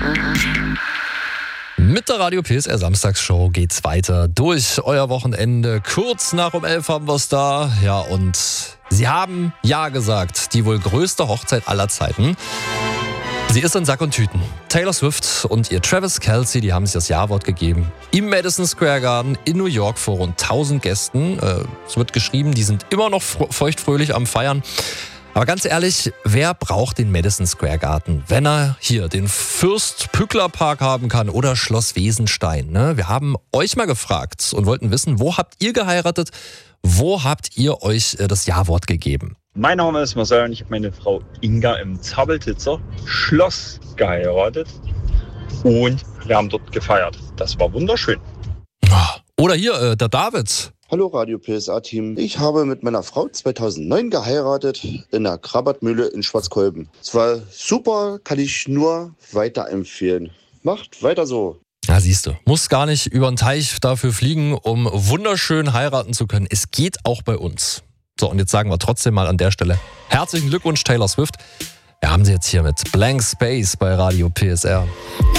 Mit der Radio PSR Samstagsshow geht's weiter durch euer Wochenende. Kurz nach um 11 haben wir's da. Ja, und sie haben ja gesagt, die wohl größte Hochzeit aller Zeiten. Sie ist in Sack und Tüten. Taylor Swift und ihr Travis Kelce, die haben sich das Ja-Wort gegeben. Im Madison Square Garden in New York vor rund 1000 Gästen. Es wird geschrieben, die sind immer noch feuchtfröhlich am Feiern. Aber ganz ehrlich, wer braucht den Madison Square Garden, wenn er hier den Fürst-Pückler-Park haben kann oder Schloss Wesenstein? Ne? Wir haben euch mal gefragt und wollten wissen, wo habt ihr geheiratet? Wo habt ihr euch das Ja-Wort gegeben? Mein Name ist Marcel und ich habe meine Frau Inga im Zabeltitzer Schloss geheiratet und wir haben dort gefeiert. Das war wunderschön. Oder hier, der David. Hallo Radio PSA-Team. Ich habe mit meiner Frau 2009 geheiratet in der Krabatmühle in Schwarzkolben. Es war super, kann ich nur weiterempfehlen. Macht weiter so. Ja, siehst du, muss gar nicht über den Teich dafür fliegen, um wunderschön heiraten zu können. Es geht auch bei uns. So, und jetzt sagen wir trotzdem mal an der Stelle herzlichen Glückwunsch, Taylor Swift. Wir haben sie jetzt hier mit Blank Space bei Radio PSR.